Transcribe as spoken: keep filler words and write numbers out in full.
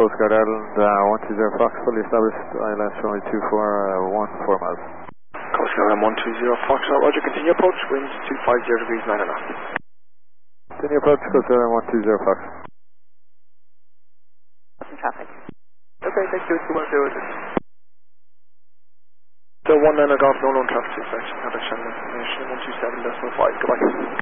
Coast Guard Ireland, uh, one two zero Fox, fully established, I L S runway two four, uh, one four miles. Coast Guard Ireland one two zero Fox, roger, continue approach, winds two five zero degrees, nine and a half. Continue approach, Coast Guard Ireland one two zero Fox. Some traffic. Okay, thank you, two one zero. So one nine golf, no known traffic, six action, contact channel information, one two seven decimal five, goodbye.